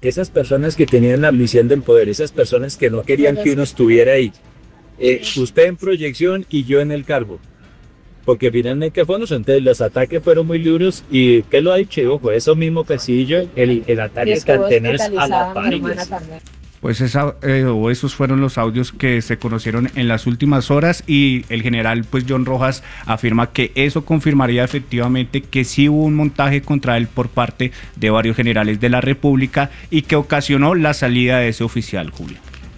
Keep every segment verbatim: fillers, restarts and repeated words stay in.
esas personas que tenían la ambición del poder, esas personas que no querían que uno estuviera ahí, eh, usted en proyección y yo en el cargo, porque finalmente fueron, entonces los ataques fueron muy duros y ¿qué lo ha dicho? Ojo, eso mismo Pesillo, el, el ataque de cantenas a la paredes. Pues esa, eh, o esos fueron los audios que se conocieron en las últimas horas y el general pues John Rojas afirma que eso confirmaría efectivamente que sí hubo un montaje contra él por parte de varios generales de la República y que ocasionó la salida de ese oficial, Julio.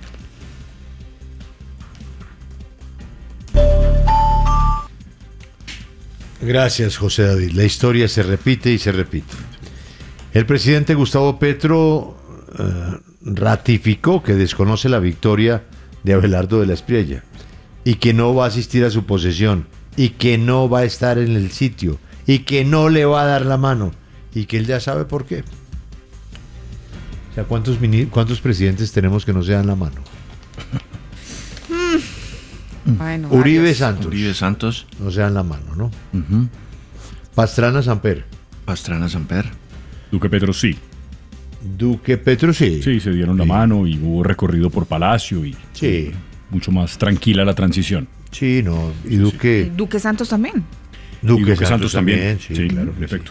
Gracias, José David. La historia se repite y se repite. El presidente Gustavo Petro uh, ratificó que desconoce la victoria de Abelardo de la Espriella y que no va a asistir a su posesión y que no va a estar en el sitio y que no le va a dar la mano y que él ya sabe por qué. O sea, ¿cuántos, mini, cuántos presidentes tenemos que no se dan la mano? Bueno, Uribe varios. Santos. Uribe Santos. No se dan la mano, ¿no? Uh-huh. Pastrana Samper. Pastrana Samper. Duque Petro sí. Duque Petro sí. Sí, se dieron la sí. mano y hubo recorrido por Palacio y sí. mucho más tranquila la transición. Sí, no. Y Duque. Y Duque Santos también. Duque, y Duque Santos, Santos también. también. Sí, sí, claro. En efecto.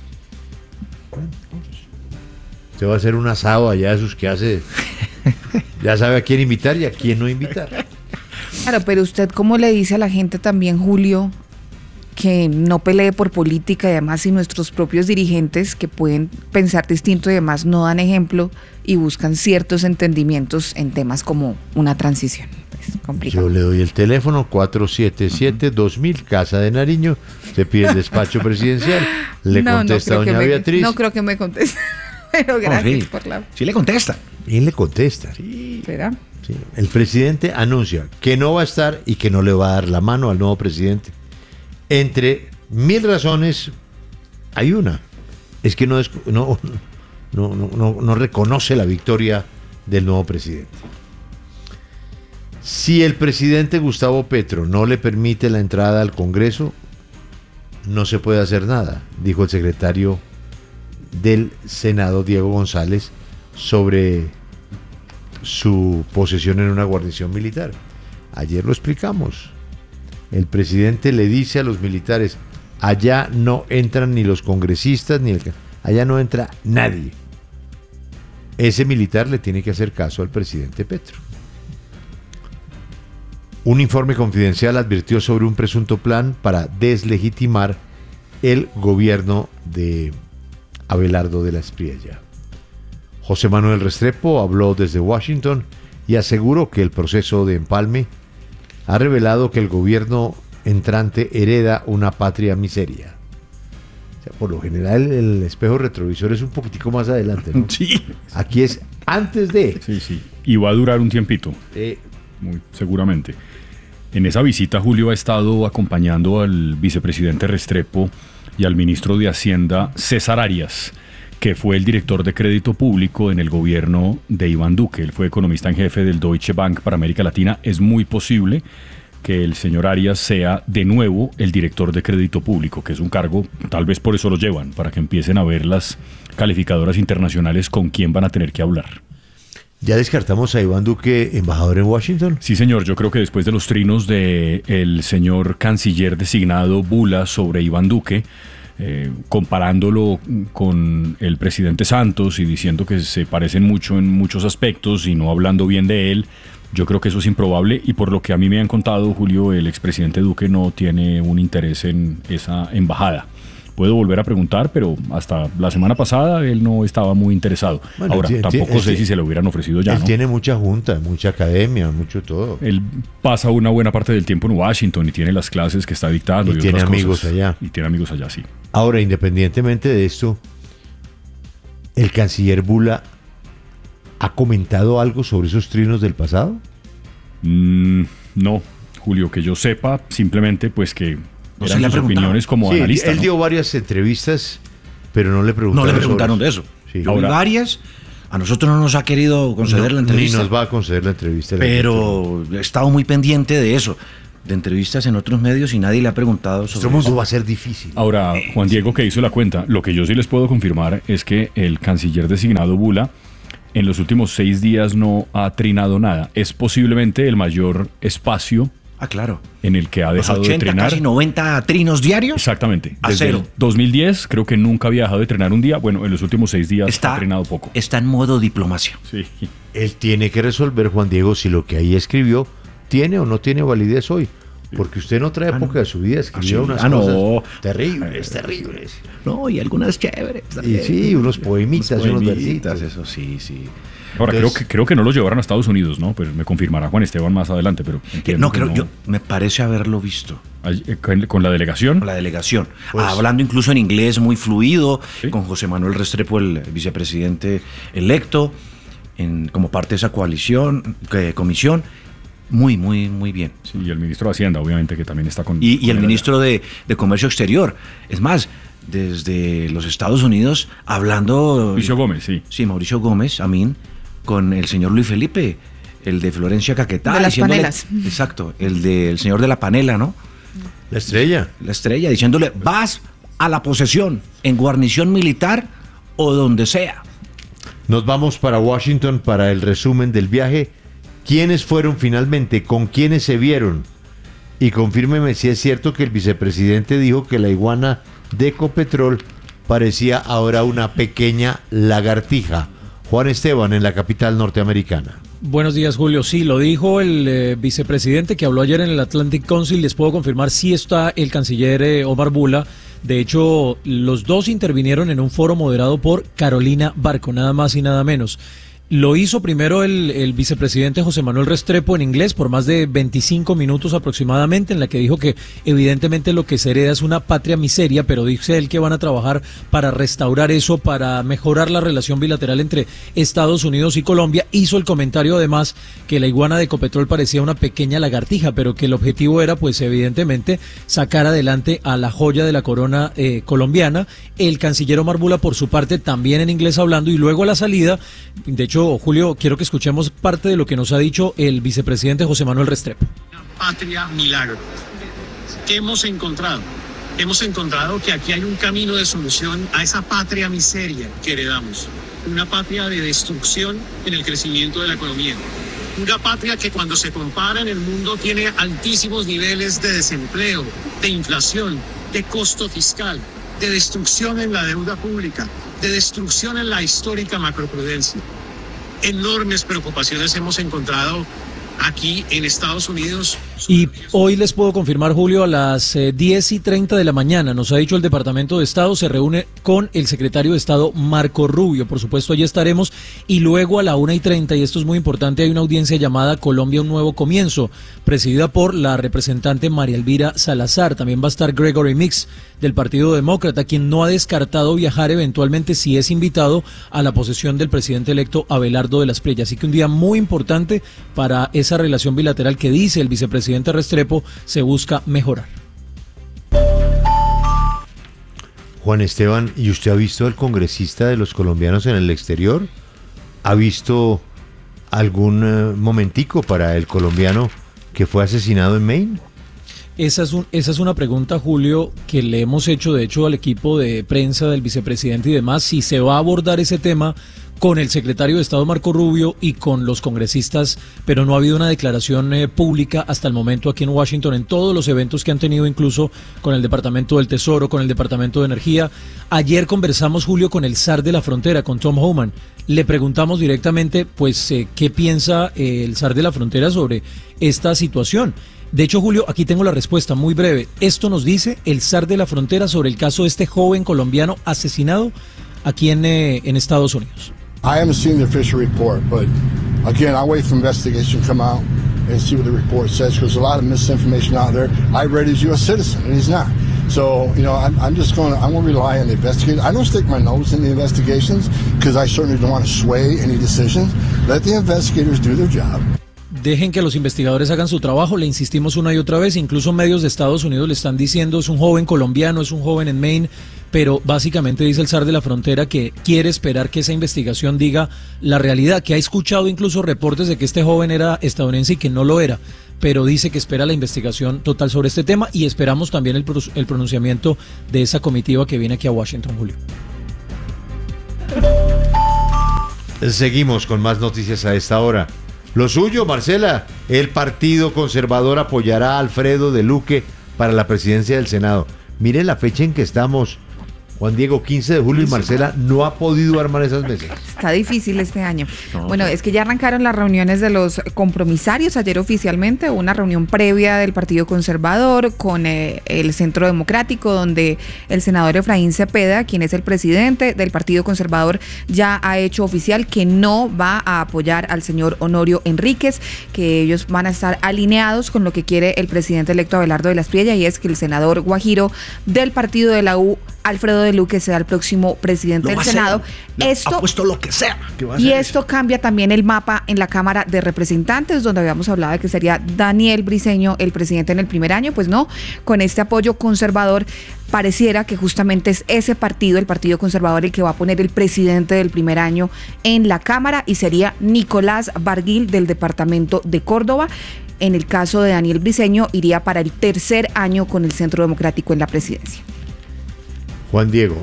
Usted va a hacer un asado allá de esos que hace. Ya sabe a quién invitar y a quién no invitar. Claro, pero usted cómo le dice a la gente también, Julio, que no pelee por política y además si nuestros propios dirigentes que pueden pensar distinto y además no dan ejemplo y buscan ciertos entendimientos en temas como una transición. Pues, complicado. Yo le doy el teléfono cuatro siete siete dos mil, Casa de Nariño, se pide el despacho presidencial, le no, contesta no doña me, Beatriz. No creo que me conteste, pero gracias oh, sí. por la... Sí le contesta. Y le contesta. Sí. ¿Será? Sí. El presidente anuncia que no va a estar y que no le va a dar la mano al nuevo presidente. Entre mil razones, hay una. Es que no, es, no, no, no, no, no reconoce la victoria del nuevo presidente. Si el presidente Gustavo Petro no le permite la entrada al Congreso, no se puede hacer nada, dijo el secretario del Senado, Diego González, sobre su posesión en una guarnición militar. Ayer lo explicamos. El presidente le dice a los militares, allá no entran ni los congresistas, ni el, allá no entra nadie. Ese militar le tiene que hacer caso al presidente Petro. Un informe confidencial advirtió sobre un presunto plan para deslegitimar el gobierno de Abelardo de la Espriella. José Manuel Restrepo habló desde Washington y aseguró que el proceso de empalme ha revelado que el gobierno entrante hereda una patria miseria. O sea, por lo general el espejo retrovisor es un poquitico más adelante, ¿no? Sí. Aquí es antes de. Sí, sí. Y va a durar un tiempito. Eh, Muy seguramente. En esa visita, Julio ha estado acompañando al vicepresidente Restrepo y al ministro de Hacienda, César Arias, que fue el director de crédito público en el gobierno de Iván Duque. Él fue economista en jefe del Deutsche Bank para América Latina. Es muy posible que el señor Arias sea de nuevo el director de crédito público, que es un cargo, tal vez por eso lo llevan, para que empiecen a ver las calificadoras internacionales con quién van a tener que hablar. ¿Ya descartamos a Iván Duque embajador en Washington? Sí, señor. Yo creo que después de los trinos del señor canciller designado Bula sobre Iván Duque, Eh, comparándolo con el presidente Santos y diciendo que se parecen mucho en muchos aspectos y no hablando bien de él, yo creo que eso es improbable y por lo que a mí me han contado, Julio, el expresidente Duque no tiene un interés en esa embajada. Puedo volver a preguntar, pero hasta la semana pasada él no estaba muy interesado. Bueno, Ahora, él, tampoco él, sé él, si se lo hubieran ofrecido ya, Él ¿no? tiene mucha junta, mucha academia, mucho todo. Él pasa una buena parte del tiempo en Washington y tiene las clases que está dictando. Y, y tiene otras amigos cosas. allá. Y tiene amigos allá, sí. Ahora, independientemente de esto, ¿el canciller Bula ha comentado algo sobre esos trinos del pasado? Mm, no, Julio, que yo sepa, simplemente pues que No eran sus opiniones como sí, analista. Él ¿no? dio varias entrevistas, pero no le preguntaron, No le preguntaron sobre de eso. Sí. Yo vi Ahora- varias. A nosotros no nos ha querido conceder No, la entrevista. Ni nos va a conceder la entrevista. Pero he estado muy pendiente de eso, de entrevistas en otros medios y nadie le ha preguntado sobre Nuestro mundo eso. va a ser difícil. Ahora, Juan Diego, que hizo la cuenta, lo que yo sí les puedo confirmar es que el canciller designado Bula en los últimos seis días no ha trinado nada. Es posiblemente el mayor espacio Ah, claro. en el que ha Los dejado ochenta, de trinar. casi noventa trinos diarios. Exactamente. A Desde cero. el dos mil diez creo que nunca había dejado de trinar un día. Bueno, en los últimos seis días Está, ha trinado poco. está en modo diplomacia. Sí. Él tiene que resolver, Juan Diego, si lo que ahí escribió tiene o no tiene validez hoy. Porque usted en otra época de su vida escribió Ah, sí. unas Ah, no. cosas terribles, terribles. No, y algunas chéveres. Y sí, unos poemitas, unos versitos. Eso sí, sí. Ahora, Entonces- creo, que, creo que no los llevaron a Estados Unidos, ¿no? Pues me confirmará Juan Esteban más adelante, pero entiendo No, que creo, yo me parece haberlo visto. Ay, eh, Con, con la delegación. Con la delegación. Pues- Hablando incluso en inglés muy fluido, Sí. con José Manuel Restrepo, el vicepresidente electo, en, como parte de esa coalición, que, comisión. Muy, muy, muy bien. Sí, y el ministro de Hacienda, obviamente, que también está con... Y, y con el él ministro de, de Comercio Exterior. Es más, desde los Estados Unidos, hablando... Mauricio Gómez, sí. Sí, Mauricio Gómez, Amín, con el señor Luis Felipe, el de Florencia Caquetá. De las diciéndole- panelas. Exacto, el del señor de la panela, ¿no? La estrella. La estrella, diciéndole, vas a la posesión, en guarnición militar o donde sea. Nos vamos para Washington para el resumen del viaje. ¿Quiénes fueron finalmente? ¿Con quiénes se vieron? Y confírmeme si es cierto que el vicepresidente dijo que la iguana de Ecopetrol parecía ahora una pequeña lagartija. Juan Esteban, en la capital norteamericana. Buenos días, Julio. Sí, lo dijo el eh, vicepresidente que habló ayer en el Atlantic Council. Les puedo confirmar, sí está el canciller eh, Omar Bula. De hecho, los dos intervinieron en un foro moderado por Carolina Barco, nada más y nada menos. Lo hizo primero el, el vicepresidente José Manuel Restrepo en inglés por más de veinticinco minutos aproximadamente, en la que dijo que evidentemente lo que se hereda es una patria miseria, pero dice él que van a trabajar para restaurar eso, para mejorar la relación bilateral entre Estados Unidos y Colombia. Hizo el comentario además que la iguana de Ecopetrol parecía una pequeña lagartija, pero que el objetivo era pues evidentemente sacar adelante a la joya de la corona eh, colombiana. El canciller Omar Bula por su parte también en inglés hablando, y luego a la salida, de hecho Julio, quiero que escuchemos parte de lo que nos ha dicho el vicepresidente José Manuel Restrepo. Patria milagro. ¿Qué hemos encontrado? Hemos encontrado que aquí hay un camino de solución a esa patria miseria que heredamos. Una patria de destrucción en el crecimiento de la economía. Una patria que cuando se compara en el mundo tiene altísimos niveles de desempleo, de inflación, de costo fiscal, de destrucción en la deuda pública, de destrucción en la histórica macroprudencia. Enormes preocupaciones hemos encontrado aquí en Estados Unidos. Y hoy les puedo confirmar, Julio, a las eh, diez y treinta de la mañana, nos ha dicho el Departamento de Estado, se reúne con el secretario de Estado Marco Rubio. Por supuesto, allí estaremos. Y luego a la una y treinta, y esto es muy importante, hay una audiencia llamada Colombia, un nuevo comienzo, presidida por la representante María Elvira Salazar. También va a estar Gregory Mix, del Partido Demócrata, quien no ha descartado viajar eventualmente si es invitado a la posesión del presidente electo Abelardo de las Preyas. Así que un día muy importante para esa relación bilateral que dice el vicepresidente Restrepo se busca mejorar. Juan Esteban, ¿y usted ha visto al congresista de los colombianos en el exterior? ¿Ha visto algún eh, momentico para el colombiano que fue asesinado en Maine? Esa es, un, esa es una pregunta, Julio, que le hemos hecho de hecho al equipo de prensa del vicepresidente y demás, si se va a abordar ese tema con el secretario de Estado Marco Rubio y con los congresistas, pero no ha habido una declaración eh, pública hasta el momento aquí en Washington, en todos los eventos que han tenido, incluso con el Departamento del Tesoro, con el Departamento de Energía. Ayer conversamos, Julio, con el zar de la frontera, con Tom Homan. Le preguntamos directamente, pues, eh, qué piensa eh, el zar de la frontera sobre esta situación. De hecho, Julio, aquí tengo la respuesta muy breve. Esto nos dice el zar de la frontera sobre el caso de este joven colombiano asesinado aquí en, eh, en Estados Unidos. I haven't seen the official report, but again, I'll wait for investigation to come out and see what the report says, because there's a lot of misinformation out there. I read he's a U S citizen, and he's not. So, you know, I'm, I'm just going to, I'm going to rely on the investigators. I don't stick my nose in the investigations, because I certainly don't want to sway any decisions. Let the investigators do their job. Dejen que los investigadores hagan su trabajo, le insistimos una y otra vez, incluso medios de Estados Unidos le están diciendo es un joven colombiano, es un joven en Maine, pero básicamente dice el zar de la frontera que quiere esperar que esa investigación diga la realidad, que ha escuchado incluso reportes de que este joven era estadounidense y que no lo era, pero dice que espera la investigación total sobre este tema y esperamos también el, el pronunciamiento de esa comitiva que viene aquí a Washington, Julio. Seguimos con más noticias a esta hora. Lo suyo, Marcela, el Partido Conservador apoyará a Alfredo de Luque para la presidencia del Senado. Mire la fecha en que estamos, Juan Diego, quince de julio, y Marcela no ha podido armar esas mesas. Está difícil este año. No, bueno, es que ya arrancaron las reuniones de los compromisarios. Ayer oficialmente una reunión previa del Partido Conservador con eh, el Centro Democrático, donde el senador Efraín Cepeda, quien es el presidente del Partido Conservador, ya ha hecho oficial que no va a apoyar al señor Honorio Enríquez, que ellos van a estar alineados con lo que quiere el presidente electo Abelardo de la Espriella, y es que el senador guajiro del partido de la U, Alfredo de Luque, sea el próximo presidente del Senado. Esto, apuesto lo que sea. Que va a y hacer esto eso. cambia también el mapa en la Cámara de Representantes, donde habíamos hablado de que sería Daniel Briceño el presidente en el primer año. Pues no, con este apoyo conservador pareciera que justamente es ese partido, el Partido Conservador, el que va a poner el presidente del primer año en la Cámara, y sería Nicolás Barguil del departamento de Córdoba. En el caso de Daniel Briceño, iría para el tercer año con el Centro Democrático en la presidencia. Juan Diego,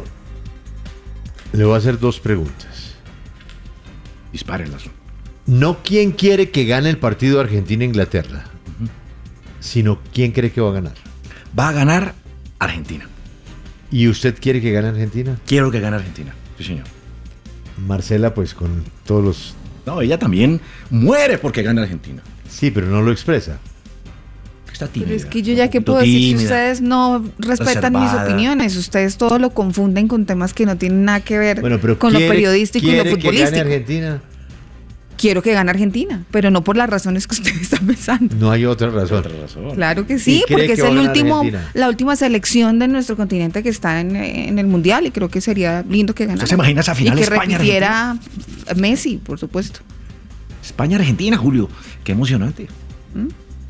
le voy a hacer dos preguntas. Dispárenlas. No quién quiere que gane el partido Argentina-Inglaterra, uh-huh. sino quién cree que va a ganar. Va a ganar Argentina. ¿Y usted quiere que gane Argentina? Quiero que gane Argentina, sí señor. Marcela, pues con todos los... No, ella también muere porque gane Argentina. Sí, pero no lo expresa. Está tímida, pero es que yo ya que puedo decir, si ustedes no respetan reservada. mis opiniones, ustedes todo lo confunden con temas que no tienen nada que ver bueno, pero con quiere, lo periodístico y lo futbolístico. ¿Quiere que gane Argentina? Quiero que gane Argentina, pero no por las razones que usted está pensando. No hay otra razón. Otra razón. Claro que sí, porque es el último, la última selección de nuestro continente que está en, en el Mundial, y creo que sería lindo que ganara. ¿Usted se imagina esa final y que España, repitiera Argentina? Messi, por supuesto. España-Argentina, Julio. Qué emocionante. ¿Mm?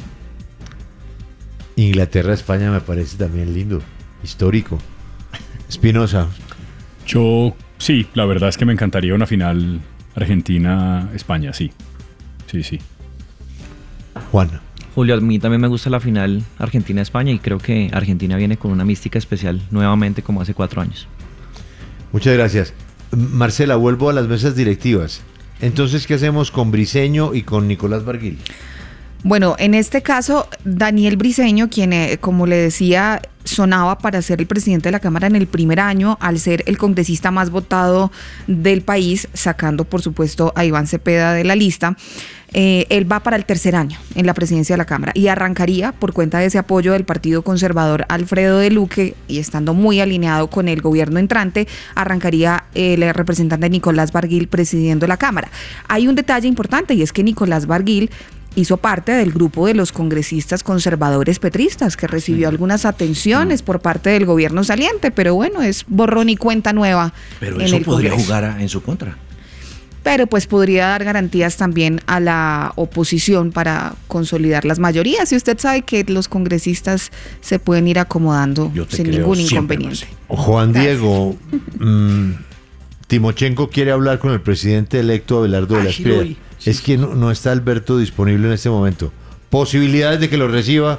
Inglaterra-España me parece también lindo, histórico. Espinosa. Yo, sí, la verdad es que me encantaría una final Argentina-España, sí. Sí, sí. Juan. Julio, a mí también me gusta la final Argentina-España, y creo que Argentina viene con una mística especial nuevamente como hace cuatro años. Muchas gracias. Marcela, vuelvo a las mesas directivas. Entonces, ¿qué hacemos con Briceño y con Nicolás Barguil? Bueno, en este caso, Daniel Briceño, quien, eh, como le decía, sonaba para ser el presidente de la Cámara en el primer año, al ser el congresista más votado del país, sacando, por supuesto, a Iván Cepeda de la lista. Eh, él va para el tercer año en la presidencia de la Cámara y arrancaría, por cuenta de ese apoyo del Partido Conservador Alfredo de Luque, y estando muy alineado con el gobierno entrante, arrancaría el representante Nicolás Barguil presidiendo la Cámara. Hay un detalle importante, y es que Nicolás Barguil hizo parte del grupo de los congresistas conservadores petristas, que recibió sí. algunas atenciones por parte del gobierno saliente, pero bueno, es borrón y cuenta nueva. Pero en eso el podría Congreso. jugar en su contra. Pero pues podría dar garantías también a la oposición para consolidar las mayorías, y usted sabe que los congresistas se pueden ir acomodando sin ningún inconveniente. Juan Diego, mmm, Timochenko quiere hablar con el presidente electo Abelardo de la Espriella. Sí, es que no, no está Alberto disponible en este momento. ¿Posibilidades de que lo reciba?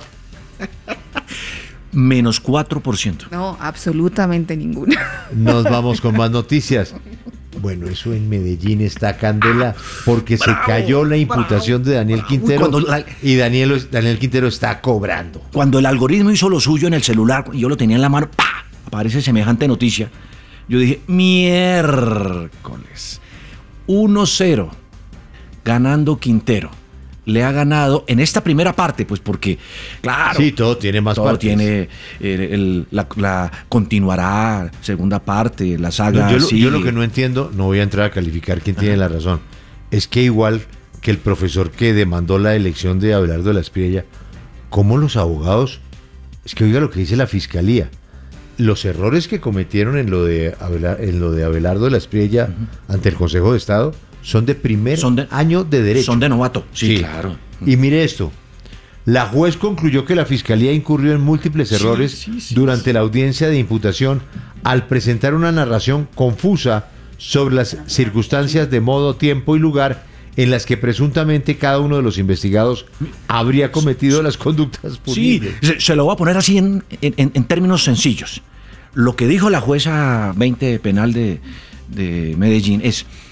Menos cuatro por ciento. No, absolutamente ninguna. Nos vamos con más noticias. Bueno, eso en Medellín está candela, porque bravo, se cayó la imputación bravo, de Daniel bravo. Quintero la, y Daniel, Daniel Quintero está cobrando. Cuando el algoritmo hizo lo suyo en el celular y yo lo tenía en la mano, ¡pah!, aparece semejante noticia. Yo dije, miércoles, uno cero, ganando Quintero. Le ha ganado en esta primera parte, pues porque, claro. Sí, todo tiene más todo partes. Tiene el, el, la, la continuará, segunda parte, la saga. No, yo, lo, sigue. yo lo que no entiendo, no voy a entrar a calificar quién tiene Ajá. la razón, es que igual que el profesor que demandó la elección de Abelardo de la Espriella, ¿cómo los abogados? Es que oiga lo que dice la fiscalía. Los errores que cometieron en lo de, Abelar, en lo de Abelardo de la Espriella uh-huh. ante el Consejo de Estado son de primer son de, año de derecho. Son de novato, sí, sí, claro. Y mire esto, la juez concluyó que la Fiscalía incurrió en múltiples errores sí, sí, sí, durante sí. la audiencia de imputación al presentar una narración confusa sobre las circunstancias de modo, tiempo y lugar en las que presuntamente cada uno de los investigados habría cometido las conductas punibles. Sí, se, se lo voy a poner así en, en, en términos sencillos. Lo que dijo la jueza veinte penal de, de Medellín es...